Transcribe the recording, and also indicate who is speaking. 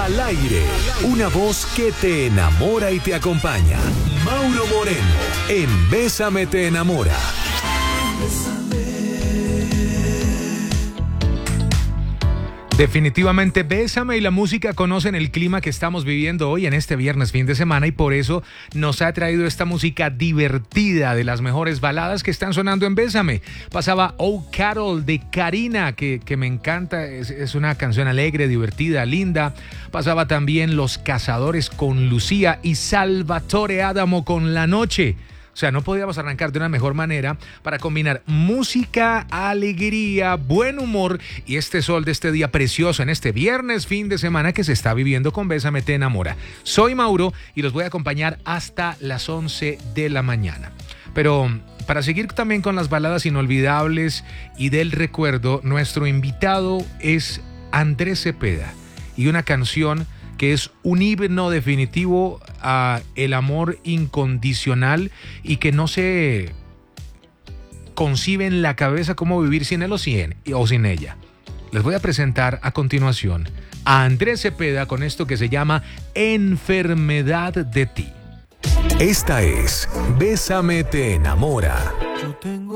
Speaker 1: Al aire, una voz que te enamora y te acompaña. Mauro Moreno, en Bésame te enamora.
Speaker 2: Definitivamente Bésame y la música conocen el clima que estamos viviendo hoy en este viernes fin de semana, y por eso nos ha traído esta música divertida de las mejores baladas que están sonando en Bésame. Pasaba Oh Carol de Karina, que me encanta, es una canción alegre, divertida, linda. Pasaba también Los Cazadores con Lucía y Salvatore Adamo con La Noche. O sea, no podíamos arrancar de una mejor manera para combinar música, alegría, buen humor y este sol de este día precioso en este viernes fin de semana que se está viviendo con Bésame te enamora. Soy Mauro y los voy a acompañar hasta las 11 de la mañana. Pero para seguir también con las baladas inolvidables y del recuerdo, nuestro invitado es Andrés Cepeda y una canción que es un himno definitivo a el amor incondicional y que no se concibe en la cabeza cómo vivir sin él o sin ella. Les voy a presentar a continuación a Andrés Cepeda con esto que se llama Enfermedad de ti.
Speaker 1: Esta es Bésame te enamora.